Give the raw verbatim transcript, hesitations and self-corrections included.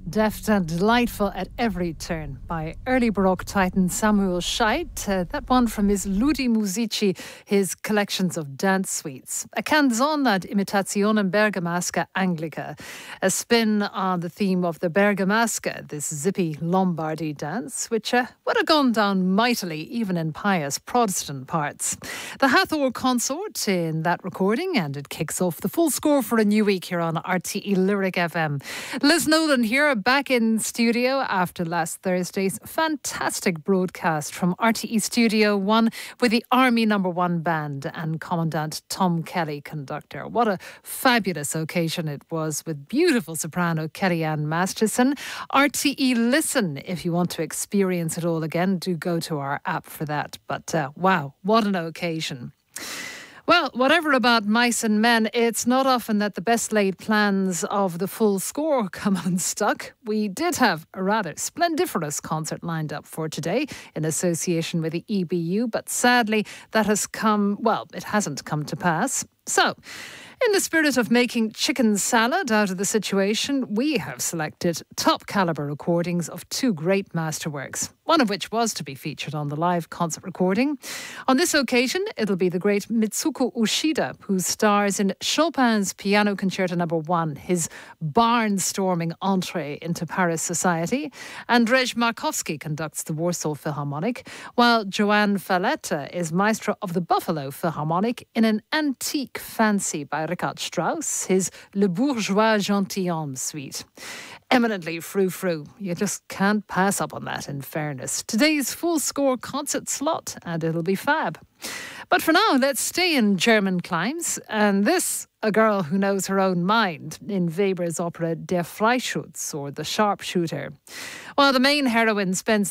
Deft and delightful at every turn by early Baroque titan Samuel Scheidt. Uh, that one from his Ludi Musici, his collections of dance suites. A canzone ad imitationem bergamasca anglica. A spin on the theme of the bergamasca, this zippy Lombardy dance, which uh, would have gone down mightily even in pious Protestant parts. The Hathor consort in that recording, and it kicks off the full score for a new week here on R T E Lyric F M. Liz Nolan here, back in studio after last Thursday's fantastic broadcast from R T E Studio One with the Army Number One Band and Commandant Tom Kelly conductor. What a fabulous occasion it was, with beautiful soprano Kellyanne Masterson. R T E Listen, if you want to experience it all again, do go to our app for that. But uh, wow, what an occasion. Well, whatever about mice and men, it's not often that the best laid plans of the full score come unstuck. We did have a rather splendiferous concert lined up for today in association with the E B U, but sadly that has come, well, it hasn't come to pass. So, in the spirit of making chicken salad out of the situation, we have selected top caliber recordings of two great masterworks, one of which was to be featured on the live concert recording. On this occasion, it'll be the great Mitsuko Ushida, who stars in Chopin's Piano Concerto Number One, his barnstorming entree into Paris society. Andrzej Markowski conducts the Warsaw Philharmonic, while Joanne Falletta is maestro of the Buffalo Philharmonic in an antique fancy by Richard Strauss, his Le Bourgeois Gentilhomme suite. Eminently frou-frou. You just can't pass up on that, in fairness. Today's full score concert slot, and it'll be fab. But for now, let's stay in German climes. And this, a girl who knows her own mind, in Weber's opera Der Freischütz, or The Sharpshooter. Well, the main heroine spends